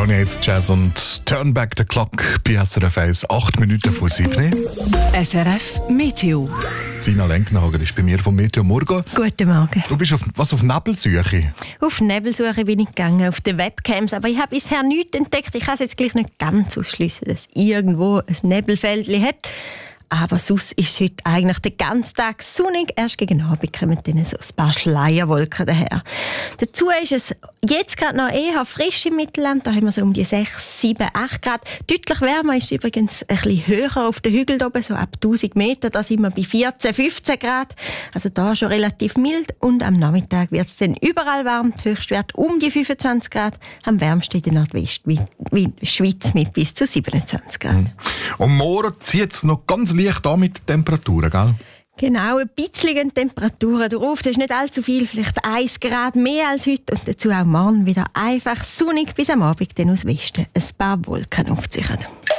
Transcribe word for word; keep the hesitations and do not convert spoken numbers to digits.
wir jetzt Jazz und Turn Back the Clock bei S R F eins, acht Minuten vor sieben. S R F Meteo. Sina Lenkenhagen ist bei mir vom Meteo Morgen. Guten Morgen. Du bist auf, was, auf Nebelsuche? Auf Nebelsuche bin ich gegangen, auf den Webcams, aber ich habe bisher nichts entdeckt. Ich kann es jetzt gleich nicht ganz ausschliessen, dass irgendwo ein Nebelfeldchen hat. Aber sonst ist es heute eigentlich den ganzen Tag sonnig. Erst gegen Abend kommen dann so ein paar Schleierwolken daher. Dazu ist es jetzt gerade noch eher frisch im Mittelland. Da haben wir so um die sechs, sieben, acht Grad. Deutlich wärmer ist es übrigens ein bisschen höher auf den Hügeln oben, so ab tausend Meter. Da sind wir bei vierzehn, fünfzehn Grad. Also da schon relativ mild. Und am Nachmittag wird es dann überall warm. Der Höchstwert um die fünfundzwanzig Grad. Am wärmsten in der Nordwest, wie, wie Schweiz mit bis zu siebenundzwanzig Grad. Und morgen zieht es noch ganz leicht an mit den Temperaturen, gell? Genau, ein bisschen Temperaturen drauf. Das ist nicht allzu viel, vielleicht ein Grad mehr als heute. Und dazu auch morgen wieder einfach sonnig bis am Abend, dann aus Westen ein paar Wolken aufziehen.